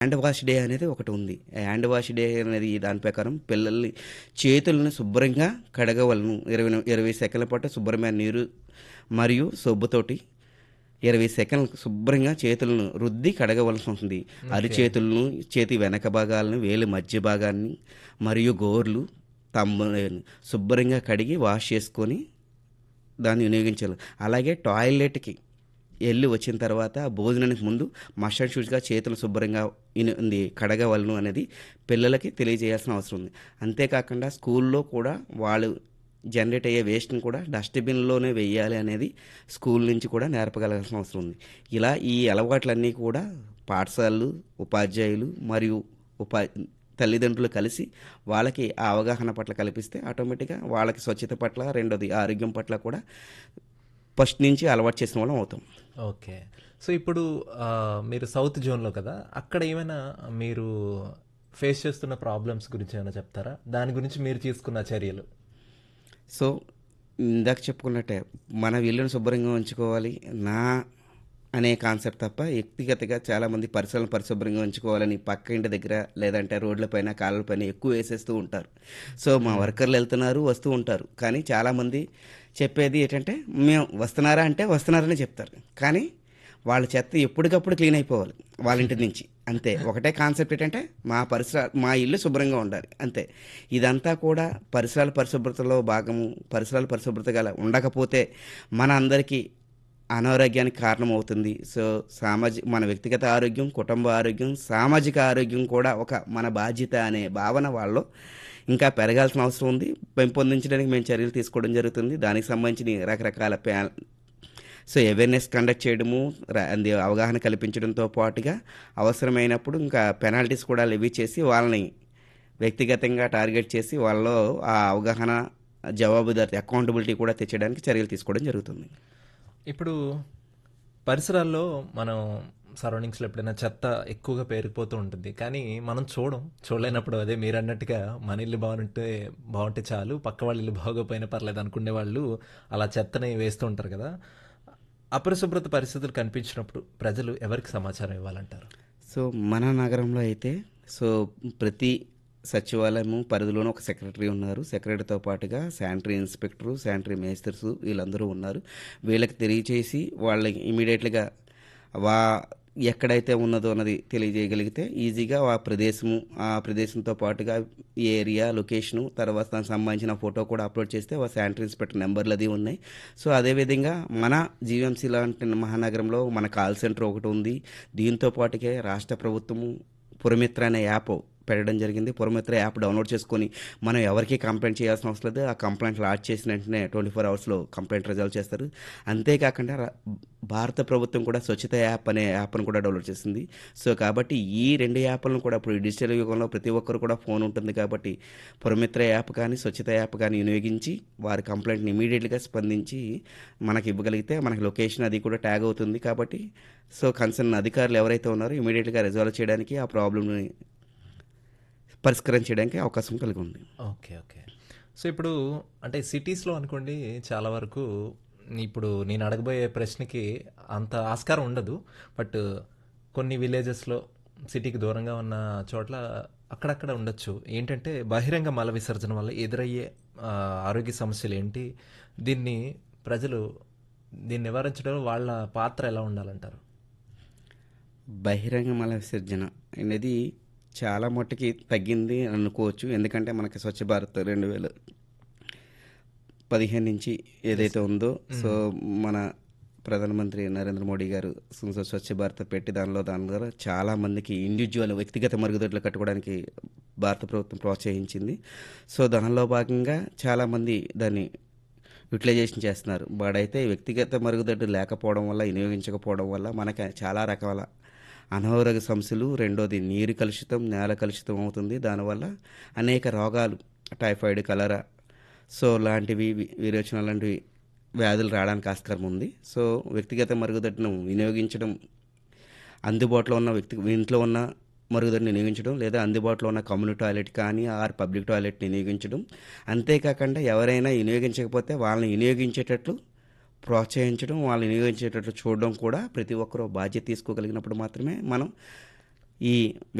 Hand wash day అనేది ఒకటి ఉంది. హ్యాండ్ వాష్ డే అనేది దాని ప్రకారం పిల్లల్ని చేతులను శుభ్రంగా కడగవలను. 20 సెకన్ల పాటు శుభ్రమైన నీరు మరియు సబ్బుతోటి 20 సెకన్లు శుభ్రంగా చేతులను రుద్ది కడగవలసి ఉంటుంది. ఓకే. అరిచేతులను, చేతి వెనక భాగాలను, వేలి మధ్య భాగాన్ని మరియు గోర్లు, తమ్ములను శుభ్రంగా కడిగి వాష్ చేసుకొని దాన్ని వినియోగించాలి. అలాగే టాయిలెట్కి వెళ్ళి వచ్చిన తర్వాత భోజనానికి ముందు మస్ట్ అండ్ షుడ్గా చేతులు శుభ్రంగా కడగవలను అనేది పిల్లలకి తెలియజేయాల్సిన అవసరం ఉంది. అంతేకాకుండా స్కూల్లో కూడా వాళ్ళు జనరేట్ అయ్యే వేస్ట్ని కూడా డస్ట్బిన్లోనే వెయ్యాలి అనేది స్కూల్ నుంచి కూడా నేర్పగలగాల్సిన అవసరం ఉంది. ఇలా ఈ అలవాట్లన్నీ కూడా పాఠశాలలు, ఉపాధ్యాయులు మరియు తల్లిదండ్రులు కలిసి వాళ్ళకి ఆ అవగాహన పట్ల కల్పిస్తే ఆటోమేటిక్గా వాళ్ళకి స్వచ్ఛత పట్ల, రెండోది ఆరోగ్యం పట్ల కూడా ఫస్ట్ నుంచి అలవాటు చేసిన వాళ్ళం అవుతాం. ఓకే. సో ఇప్పుడు మీరు సౌత్ జోన్లో కదా, అక్కడ ఏమైనా మీరు ఫేస్ చేస్తున్న ప్రాబ్లమ్స్ గురించి ఏమైనా చెప్తారా? దాని గురించి మీరు తీసుకున్న చర్యలు. సో ఇందాక చెప్పుకున్నట్టే మన ఇల్లును శుభ్రంగా ఉంచుకోవాలి అనే కాన్సెప్ట్ తప్ప వ్యక్తిగతంగా చాలామంది పరిసరాలను పరిశుభ్రంగా ఉంచుకోవాలని పక్క ఇంటి దగ్గర లేదంటే రోడ్లపైన కాళ్ళపైన ఎక్కువ వేసేస్తూ ఉంటారు. సో మా వర్కర్లు వెళ్తున్నారు, వస్తూ ఉంటారు. కానీ చాలామంది చెప్పేది ఏంటంటే మేము వస్తున్నారా అంటే వస్తున్నారని చెప్తారు. కానీ వాళ్ళ చెత్త ఎప్పటికప్పుడు క్లీన్ అయిపోవాలి వాళ్ళ ఇంటి నుంచి. అంతే. ఒకటే కాన్సెప్ట్ ఏంటంటే మా ఇల్లు శుభ్రంగా ఉండాలి అంతే. ఇదంతా కూడా పరిసరాల పరిశుభ్రతలో భాగము. పరిసరాల పరిశుభ్రత ఉండకపోతే మన అందరికీ అనారోగ్యానికి కారణమవుతుంది. సో మన వ్యక్తిగత ఆరోగ్యం, కుటుంబ ఆరోగ్యం, సామాజిక ఆరోగ్యం కూడా ఒక మన బాధ్యత అనే భావన వాళ్ళలో ఇంకా పెరగాల్సిన అవసరం ఉంది. పెంపొందించడానికి మేము చర్యలు తీసుకోవడం జరుగుతుంది. దానికి సంబంధించిన రకరకాల సో అవేర్నెస్ కండక్ట్ చేయడము, అవగాహన కల్పించడంతో పాటుగా అవసరమైనప్పుడు ఇంకా పెనాల్టీస్ కూడా లెవీ చేసి వాళ్ళని వ్యక్తిగతంగా టార్గెట్ చేసి వాళ్ళలో ఆ అవగాహన, జవాబుదారీ, అకౌంటబిలిటీ కూడా తెచ్చడానికి చర్యలు తీసుకోవడం జరుగుతుంది. ఇప్పుడు పరిసరాల్లో మనం సరౌండింగ్స్లో ఎప్పుడైనా చెత్త ఎక్కువగా పేరుకుపోతూ ఉంటుంది, కానీ మనం చూడలేనప్పుడు అదే మీరు అన్నట్టుగా మన ఇల్లు బాగుంటే చాలు, పక్క వాళ్ళ ఇల్లు బాగోపోయినా పర్లేదు అనుకునే వాళ్ళు అలా చెత్తని వేస్తూ ఉంటారు కదా. అపరిశుభ్రత పరిస్థితులు కనిపించినప్పుడు ప్రజలు ఎవరికి సమాచారం ఇవ్వాలంటారు? సో మన నగరంలో అయితే ప్రతి సచివాలయము పరిధిలోనూ ఒక సెక్రటరీ ఉన్నారు. సెక్రటరీతో పాటుగా శానిటరీ ఇన్స్పెక్టరు, శానిటరీ మేస్టర్స్ వీళ్ళందరూ ఉన్నారు. వీళ్ళకి తెలియచేసి వాళ్ళకి ఇమీడియట్గా ఎక్కడైతే ఉన్నదో అన్నది తెలియజేయగలిగితే ఈజీగా ఆ ప్రదేశంతో పాటుగా ఏరియా, లొకేషను, తర్వాత దానికి సంబంధించిన ఫోటో కూడా అప్లోడ్ చేస్తే శానిటరీ ఇన్స్పెక్టర్ నెంబర్లు అది ఉన్నాయి. సో అదేవిధంగా మన జీవీఎంసీ లాంటి మహానగరంలో మన కాల్ సెంటర్ ఒకటి ఉంది. దీంతో పాటుగా రాష్ట్ర ప్రభుత్వము పురమిత్ర అనే యాప్ పెట్టడం జరిగింది. పురమిత్ర యాప్ డౌన్లోడ్ చేసుకొని మనం ఎవరికి కంప్లైంట్ చేయాల్సిన అవసరం లేదు. ఆ కంప్లైంట్ లాడ్జ్ చేసిన వెంటనే 24 అవర్స్లో కంప్లైంట్ రిజాల్వ్ చేస్తారు. అంతేకాకుండా భారత ప్రభుత్వం కూడా స్వచ్ఛత యాప్ అనే యాప్ను కూడా డౌన్లోడ్ చేసింది. సో కాబట్టి ఈ 2 యాప్లను కూడా ఇప్పుడు డిజిటల్ యుగంలో ప్రతి ఒక్కరు కూడా ఫోన్ ఉంటుంది కాబట్టి పురమిత్ర యాప్ కానీ స్వచ్ఛత యాప్ కానీ వినియోగించి వారి కంప్లైంట్ని ఇమీడియట్గా స్పందించి మనకి ఇవ్వగలిగితే మనకి లొకేషన్ అది కూడా ట్యాగ్ అవుతుంది. కాబట్టి సో కన్సర్న్ అధికారులు ఎవరైతే ఉన్నారో ఇమీడియట్గా రిజాల్వ్ చేయడానికి, ఆ ప్రాబ్లమ్ని పరిష్కరించడానికి అవకాశం కలిగి ఉంది. ఓకే. సో ఇప్పుడు అంటే సిటీస్లో అనుకోండి, చాలా వరకు ఇప్పుడు నేను అడగబోయే ప్రశ్నకి అంత ఆస్కారం ఉండదు. బట్ కొన్ని విలేజెస్లో సిటీకి దూరంగా ఉన్న చోట్ల అక్కడక్కడ ఉండొచ్చు. ఏంటంటే బహిరంగ మల విసర్జన వల్ల ఎదురయ్యే ఆరోగ్య సమస్యలు ఏంటి, ప్రజలు దీన్ని నివారించడంలో వాళ్ళ పాత్ర ఎలా ఉండాలంటారు? బహిరంగ మల విసర్జన అనేది చాలా మట్టుకి తగ్గింది అనుకోవచ్చు. ఎందుకంటే మనకి స్వచ్ఛ భారత్ 2015 నుంచి ఏదైతే ఉందో సో మన ప్రధానమంత్రి నరేంద్ర మోడీ గారు స్వచ్ఛ భారత్ పెట్టి దాని ద్వారా చాలామందికి ఇండివిజువల్ వ్యక్తిగత మరుగుదొడ్లు కట్టుకోవడానికి భారత ప్రభుత్వం ప్రోత్సహించింది. సో దానిలో భాగంగా చాలామంది దాన్ని యూటిలైజేషన్ చేస్తున్నారు. వాడైతే వ్యక్తిగత మరుగుదొడ్డు లేకపోవడం వల్ల, వినియోగించకపోవడం వల్ల మనకి చాలా రకాల అనారోగ్య సమస్యలు, రెండోది నీరు కలుషితం, నేల కలుషితం అవుతుంది. దానివల్ల అనేక రోగాలు, టైఫాయిడ్, కలరా, సో లాంటివి, విరోచన లాంటివి వ్యాధులు రావడానికి ఆస్కారం ఉంది. సో వ్యక్తిగత మరుగుదొడ్డును వినియోగించడం, అందుబాటులో ఉన్న ఇంట్లో ఉన్న మరుగుదొడ్డిని వినియోగించడం, లేదా అందుబాటులో ఉన్న కమ్యూనిటీ టాయిలెట్ కానీ పబ్లిక్ టాయిలెట్ని వినియోగించడం. అంతేకాకుండా ఎవరైనా వినియోగించకపోతే వాళ్ళని వినియోగించేటట్లు ప్రోత్సహించడం, వాళ్ళని వినియోగించేటట్లు చూడడం కూడా ప్రతి ఒక్కరూ బాధ్యత తీసుకోగలిగినప్పుడు మాత్రమే మనం ఈ